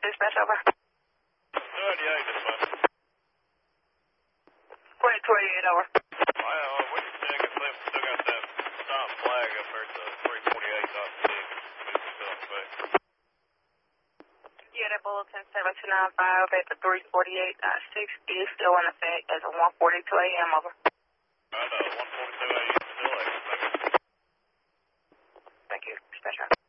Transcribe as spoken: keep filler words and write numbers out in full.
dispatch, over. Good, yeah, you just fine. Point twenty-eight, over. I, uh, what you saying? I still, still got that stop flag up there to three forty-eight dot six. It's still in effect. Yeah, that bulletin seven two nine five at the three forty-eight dot six is still in effect as of one forty-two a m, over. Right, uh, one forty-two a m still active. Thank you, dispatch.